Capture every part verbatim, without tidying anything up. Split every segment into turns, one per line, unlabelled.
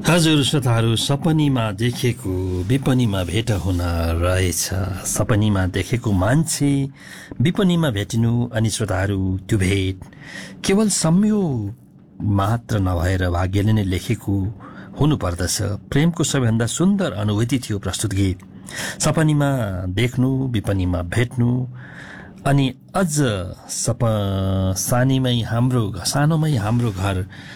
हजुर श्रोताहरू, सपनीमा देखेको विपनीमा भेट हुन रहेछ। सपनीमा देखेको मान्छे विपनीमा भेटिनु, अनि श्रोताहरू त्यो भेट केवल संयोग मात्र नभएर भाग्यले नै लेखेको हुनुपर्दछ। प्रेमको सबैभन्दा सुन्दर अनुभूति थियो प्रस्तुत गीत। सपनीमा देख्नु, विपनीमा भेट्नु, अनि अझ सप सानीमै हाम्रो सानोमै हाम्रो घर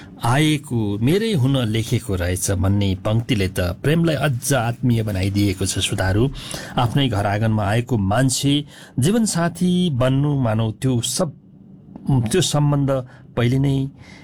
आएको मेरै हुन लेखेको रहेछ भन्ने पंक्तिले त प्रेमलाई अझ आत्मीय बनाइदिएको छ। श्रोताहरू, आफ्नै घर आँगनमा आएको मान्छे जीवनसाथी बन्नु, मानौ त्यो सब त्यो सम्बन्ध पहिले नै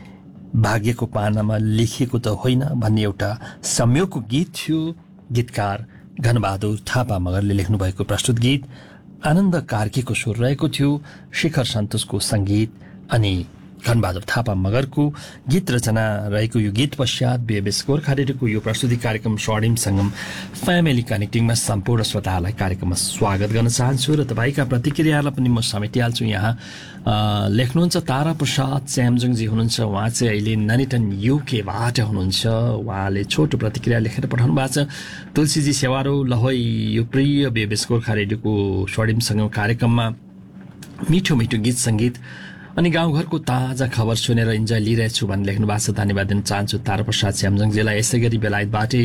भाग्यको पानामा लेखिएको त होइन भन्ने एउटा संयोगको गीत थियो। गीतकार घनबहादुर थापा मगरले लेख्नुभएको प्रस्तुत गीत, आनन्द कार्कीको स्वर रहेको थियो, शिखर सन्तोषको संगीत अनि घनबहादुर थापा मगरको गीत रचना रहेको यो गीत पश्चात बीएबएस गोर्खा रेडियोको यो प्रस्तुति कार्यक्रम स्वर्णिम सङ्गम फ्यामिली कनेक्टिङमा सम्पूर्ण श्रोताहरूलाई कार्यक्रममा स्वागत गर्न चाहन्छु र तपाईँका प्रतिक्रियालाई पनि म समेटिहाल्छु। यहाँ लेख्नुहुन्छ तारा प्रसाद स्यामजुङजी हुनुहुन्छ, उहाँ चाहिँ अहिले ननिटन युकेबाट हुनुहुन्छ। उहाँले छोटो प्रतिक्रिया लेखेर पठाउनु भएको छ। तुलसीजी सेवारो लहोइ, यो प्रिय बीएबएस गोर्खा रेडियोको स्वर्णिम सङ्गम कार्यक्रममा मिठो मिठो गीत सङ्गीत अनि गाउँघरको ताजा खबर सुनेर इन्जोय लिइरहेछु भनेर लेख्नु भएको छ। धन्यवाद दिन चाहन्छु ताराप्रसाद श्यामजङजीलाई। यसै गरी बेलायतबाटै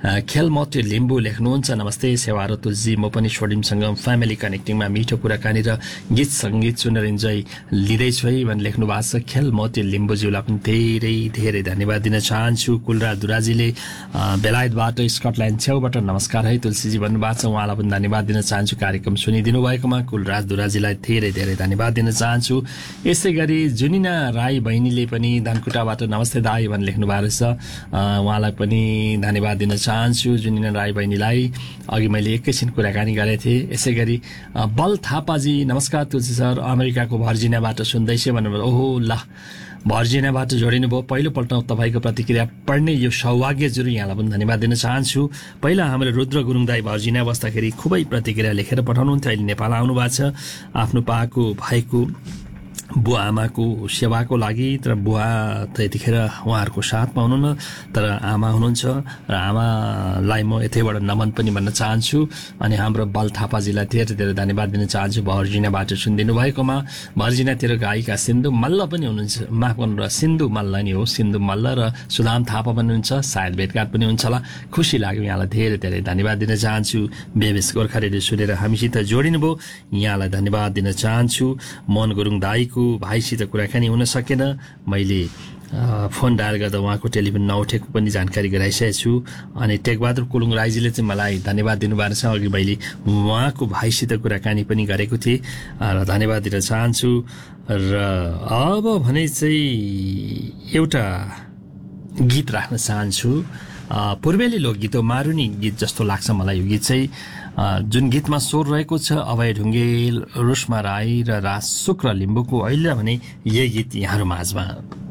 खेलमते लिम्बू लेख्नुहुन्छ, नमस्ते सेवा र तुलसी, म पनि स्वर्णिमसँग फ्यामिली कनेक्टिङमा मिठो कुराकानी र गीत सङ्गीत सुनेर इन्जोय लिँदैछु है भनेर लेख्नु भएको छ। खेलमते लिम्बूज्यूलाई पनि धेरै धेरै धन्यवाद दिन चाहन्छु। कुलराज दुराजीले बेलायतबाट स्कटल्यान्ड छेउबाट नमस्कार है तुलसीजी भन्नुभएको छ, उहाँलाई पनि धन्यवाद दिन चाहन्छु। कार्यक्रम सुनिदिनु भएकोमा कुलराज दुराजीलाई धेरै धेरै धन्यवाद दिन चाहन्छु। यसै गरी जुनिना राई बहिनीले पनि धनकुटाबाट नमस्ते दाई भनेर लेख्नु भएको रहेछ, उहाँलाई पनि धन्यवाद दिन चाहन्छु जुनिना राई बहिनीलाई। अघि मैले एकैछिन कुराकानी गरेको थिएँ। यसै गरी बल थापाजी नमस्कार तुलसी सर, अमेरिकाको भर्जिनियाबाट सुन्दैछु भन्नुभयो। ओहो ल, भर्जिनियाबाट जोडिनु भयो। पहिलोपल्ट तपाईँको प्रतिक्रिया पढ्ने यो सौभाग्य जुरु, यहाँलाई पनि धन्यवाद दिन चाहन्छु। पहिला हाम्रो रुद्र गुरुङ दाई भर्जिनिया बस्दाखेरि खुबै प्रतिक्रिया लेखेर पठाउनुहुन्थ्यो, अहिले नेपाल आउनु भएको छ आफ्नो पाएको भएको बुवा आमाको सेवाको लागि। तर बुवा त यतिखेर उहाँहरूको साथमा हुनुहुन्न, तर आमा हुनुहुन्छ र आमालाई म यतैबाट नमन पनि भन्न चाहन्छु। अनि हाम्रो बल थापाजीलाई धेरै धेरै धन्यवाद दिन चाहन्छु भर्जिनियाबाट सुनिदिनु भएकोमा। भर्जिनियातिर गायिका सिन्धु मल्ल पनि हुनुहुन्छ, माफ गर्नु र सिन्धु मल्ल नि हो, सिन्धु मल्ल र सुदाम थापा पनि हुन्छ, सायद भेटघाट पनि हुन्छ होला। खुसी लाग्यो, यहाँलाई धेरै धेरै धन्यवाद दिन चाहन्छु। बीएबएस गोर्खा रेडियो सुनेर हामीसित जोडिनु भयो, यहाँलाई धन्यवाद दिन चाहन्छु। मोहन गुरुङ दाईको भाइसित कुराकानी हुन सकेन, मैले फोन डायल गर्दा उहाँको टेलिफोन नउठेको पनि जानकारी गराइसकेको छु। अनि टेकबहादुर कुलुङ राईजीले चाहिँ मलाई धन्यवाद दिनुभएको छ, अघि मैले उहाँको भाइसित कुराकानी पनि गरेको थिएँ र धन्यवाद दिन चाहन्छु। र अब भने चाहिँ एउटा गीत राख्न चाहन्छु, पूर्वेली लोकगीत हो, मारुनी गीत जस्तो लाग्छ मलाई यो गीत चाहिँ। जुन गीतमा स्वर रहेको छ अभय ढुङ्गेल, रुष्मा राई र राज शुक्र लिम्बूको। अहिले भने यही गीत यहाँहरू माझमा।